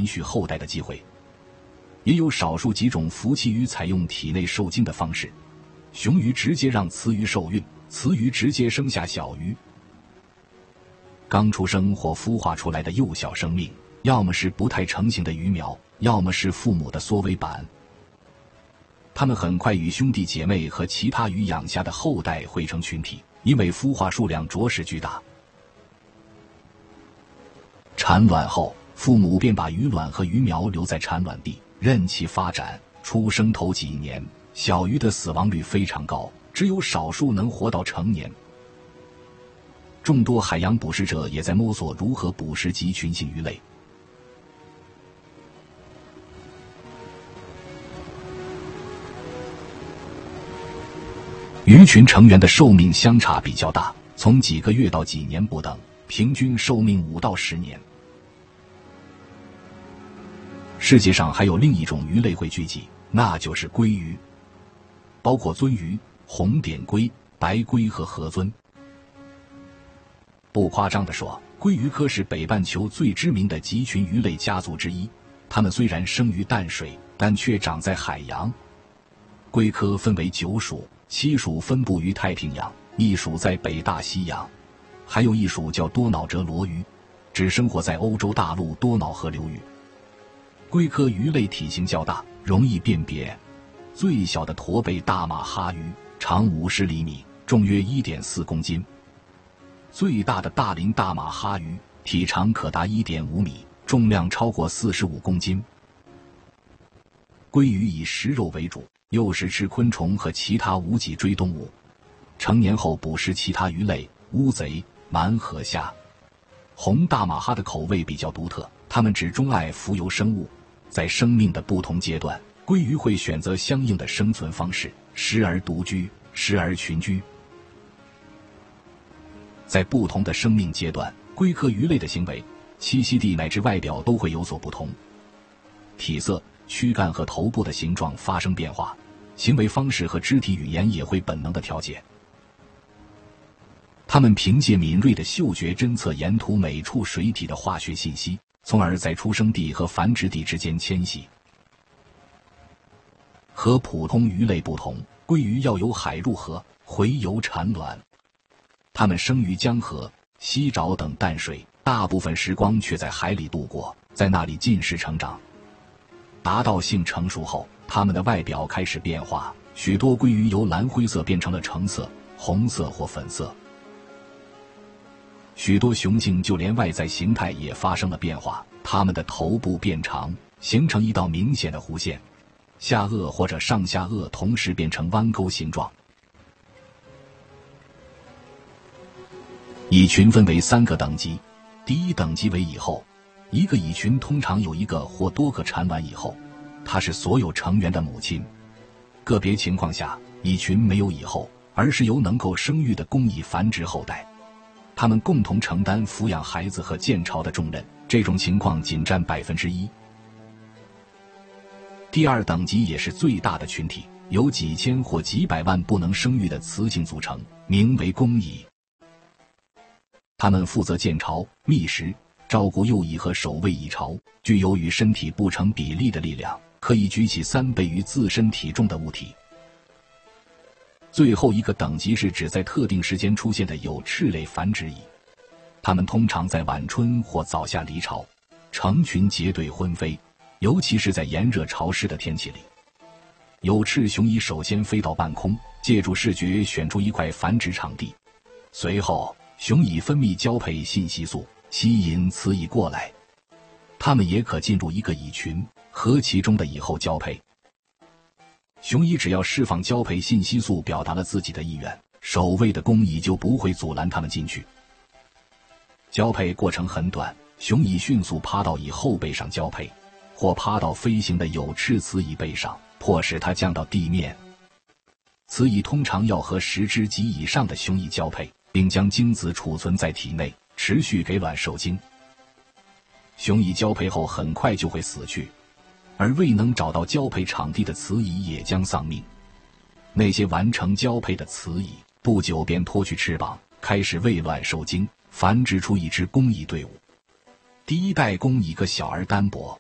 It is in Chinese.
延续后代的机会。也有少数几种福气鱼采用体内受精的方式，雄鱼直接让雌鱼受孕，雌鱼直接生下小鱼。刚出生或孵化出来的幼小生命，要么是不太成型的鱼苗，要么是父母的缩尾板。它们很快与兄弟姐妹和其他鱼养下的后代汇成群体，因为孵化数量着实巨大。产卵后，父母便把鱼卵和鱼苗留在产卵地，任其发展。出生头几年，小鱼的死亡率非常高，只有少数能活到成年。众多海洋捕食者也在摸索如何捕食集群性鱼类。鱼群成员的寿命相差比较大，从几个月到几年不等，平均寿命5到10年。世界上还有另一种鱼类会聚集，那就是鲑鱼，包括鳟鱼、红点鲑、白鲑和河鳟。不夸张地说，鲑鱼科是北半球最知名的集群鱼类家族之一。它们虽然生于淡水，但却长在海洋。鲑科分为9属，7属分布于太平洋，1属在北大西洋，还有1属叫多脑折罗鱼，只生活在欧洲大陆多瑙河流域。鲑科鱼类体型较大，容易辨别。最小的驼背大马哈鱼长50厘米，重约 1.4 公斤。最大的大鳞大马哈鱼体长可达 1.5 米，重量超过45公斤。鲑鱼以食肉为主，幼时吃昆虫和其他无脊椎动物，成年后捕食其他鱼类、乌贼、鳗和虾。红大马哈的口味比较独特，它们只钟爱浮游生物。在生命的不同阶段，鲑鱼会选择相应的生存方式，时而独居，时而群居。在不同的生命阶段，鲑科鱼类的行为、栖息地乃至外表都会有所不同。体色、躯干和头部的形状发生变化，行为方式和肢体语言也会本能的调节。它们凭借敏锐的嗅觉侦测沿途每处水体的化学信息，从而在出生地和繁殖地之间迁徙。和普通鱼类不同，鲑鱼要由海入河，回游产卵。它们生于江河、溪沼等淡水，大部分时光却在海里度过，在那里进食成长。达到性成熟后，它们的外表开始变化，许多鲑鱼由蓝灰色变成了橙色、红色或粉色。许多雄性就连外在形态也发生了变化，它们的头部变长，形成一道明显的弧线，下颚或者上下颚同时变成弯钩形状。蚁群分为3个等级，第1等级为蚁后，一个蚁群通常有1个或多个产卵蚁后，它是所有成员的母亲。个别情况下，蚁群没有蚁后，而是由能够生育的公蚁繁殖后代。它们共同承担抚养孩子和建巢的重任，这种情况仅占1%。第2等级也是最大的群体，由几千或几百万不能生育的雌性组成，名为公蚁。它们负责建巢、觅食、照顾幼蚁和守卫蚁巢，具有与身体不成比例的力量，可以举起3倍于自身体重的物体。最后一个等级是指在特定时间出现的有翅类繁殖蚁，它们通常在晚春或早夏离巢，成群结队婚飞，尤其是在炎热潮湿的天气里。有翅雄蚁首先飞到半空，借助视觉选出一块繁殖场地，随后雄蚁分泌交配信息素，吸引雌蚁过来。它们也可进入一个蚁群，和其中的蚁后交配。雄蚁只要释放交配信息素，表达了自己的意愿，守卫的公蚁就不会阻拦它们进去。交配过程很短，雄蚁迅速趴到蚁后背上交配，或趴到飞行的有翅雌蚁背上，迫使它降到地面。雌蚁通常要和10只及以上的雄蚁交配，并将精子储存在体内，持续给卵受精。雄蚁交配后很快就会死去，而未能找到交配场地的雌蚁也将丧命。那些完成交配的雌蚁不久便脱去翅膀，开始喂卵受精，繁殖出一支公蚁队伍。第1代公蚁个小而单薄，